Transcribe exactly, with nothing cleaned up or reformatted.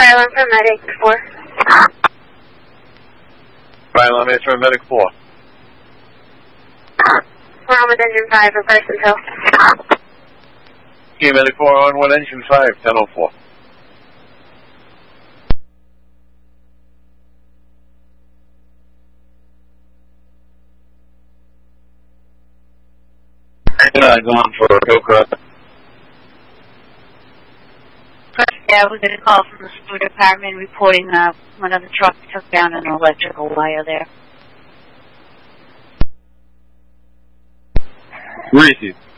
Fire alarm for medic four. Fire alarm is for medic four. We're on with engine five for Parsons Hill. Okay, medic four on one engine five, ten oh four. Uh, going for Hillcrest. Yeah, we got a call from the sewer department reporting uh, one of the trucks took down an electrical wire there. Receive.